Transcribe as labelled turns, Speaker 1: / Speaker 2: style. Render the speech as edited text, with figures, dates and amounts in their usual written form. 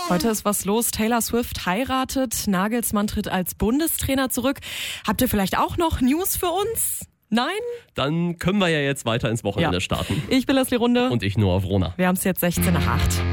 Speaker 1: Heute ist was los. Taylor Swift heiratet, Nagelsmann tritt als Bundestrainer zurück. Habt ihr vielleicht auch noch News für uns? Nein?
Speaker 2: Dann können wir ja jetzt weiter ins Wochenende starten.
Speaker 1: Ich bin Leslie Runde.
Speaker 2: Und ich, Noah Wrohner.
Speaker 1: Wir haben es jetzt 16 nach 8.